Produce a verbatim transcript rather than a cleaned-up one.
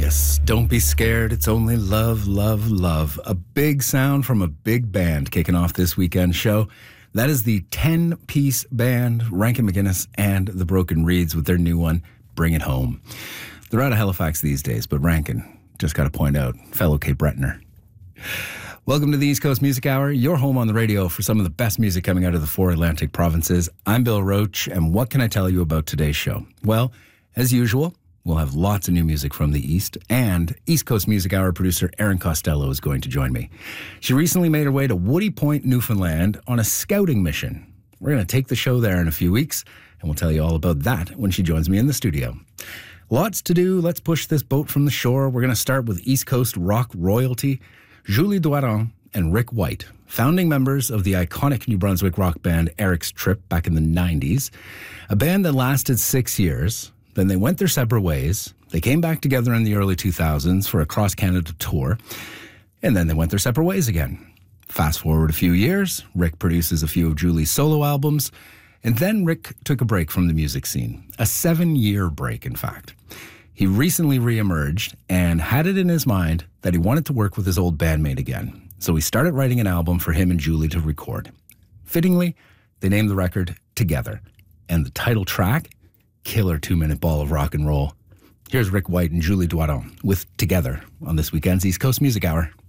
Yes, don't be scared. It's only love, love, love. A big sound from a big band kicking off this weekend show. That is the ten-piece band, Rankin McGuinness and the Broken Reeds with their new one, Bring It Home. They're out of Halifax these days, but Rankin, just got to point out, fellow Cape Bretoner. Welcome to the East Coast Music Hour, your home on the radio for some of the best music coming out of the four Atlantic provinces. I'm Bill Roach, and what can I tell you about today's show? Well, as usual, we'll have lots of new music from the East, and East Coast Music Hour producer Erin Costello is going to join me. She recently made her way to Woody Point, Newfoundland on a scouting mission. We're going to take the show there in a few weeks, and we'll tell you all about that when she joins me in the studio. Lots to do. Let's push this boat from the shore. We're going to start with East Coast rock royalty, Julie Doiron and Rick White, founding members of the iconic New Brunswick rock band Eric's Trip back in the nineties, a band that lasted six years. Then they went their separate ways. They came back together in the early two thousands for a cross-Canada tour, and then they went their separate ways again. Fast forward a few years, Rick produces a few of Julie's solo albums, and then Rick took a break from the music scene, a seven-year break, in fact. He recently re-emerged and had it in his mind that he wanted to work with his old bandmate again. So he started writing an album for him and Julie to record. Fittingly, they named the record Together. And the title track, killer two-minute ball of rock and roll. Here's Rick White and Julie Doiron with Together on this weekend's East Coast Music Hour.